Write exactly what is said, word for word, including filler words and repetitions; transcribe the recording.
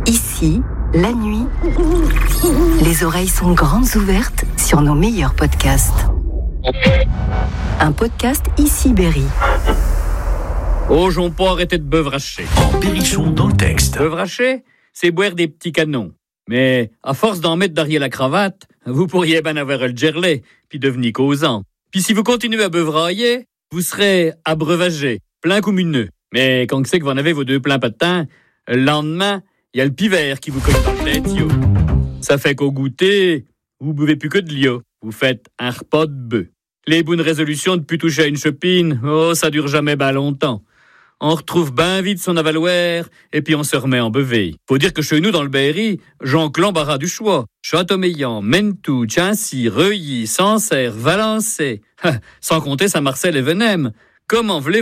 Ici, la nuit, les oreilles sont grandes ouvertes sur nos meilleurs podcasts. Un podcast Ici Berry. Oh, j'en pas arrêter de beuvracher. En Berrichon dans le texte. Beuvracher, c'est boire des petits canons. Mais à force d'en mettre derrière la cravate, vous pourriez ben avoir le gerlet, puis devenir causant. Puis si vous continuez à beuvrailler, vous serez abreuvagé, plein comme une nœud. Mais quand c'est que vous en avez vos deux pleins patins, le lendemain, il y a le pivert qui vous colle dans le tête, yo. Ça fait qu'au goûter, vous buvez plus que de l'eau. Vous faites un repas de bœuf. Les bonnes résolutions de plus toucher à une chopine, oh, ça dure jamais ben longtemps. On retrouve ben vite son avaloir, et puis on se remet en beveille. Faut dire que chez nous, dans le Berry, j'enclus l'embarras du choix. Châteaumeillan, Mentou, Chancy, Reuilly, Sancerre, Valençay. Sans compter Saint-Marcel et Venem. Comment voulez